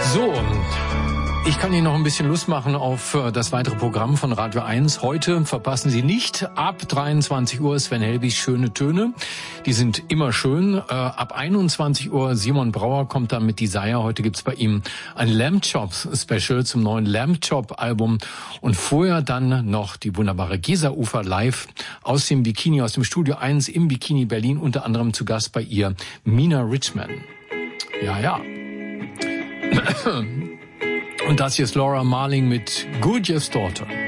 So, ich kann Ihnen noch ein bisschen Lust machen auf das weitere Programm von Radio 1. Heute verpassen Sie nicht ab 23 Uhr Sven Helbig Schöne Töne. Die sind immer schön. Ab 21 Uhr Simon Brauer kommt dann mit Desire. Heute gibt's bei ihm ein Lamb Chop Special zum neuen Lamb Chop Album. Und vorher dann noch die wunderbare Gesa Ufer live aus dem Bikini, aus dem Studio 1 im Bikini Berlin. Unter anderem zu Gast bei ihr Mina Richman. Ja. Und das hier ist Laura Marling mit Gurje's Daughter.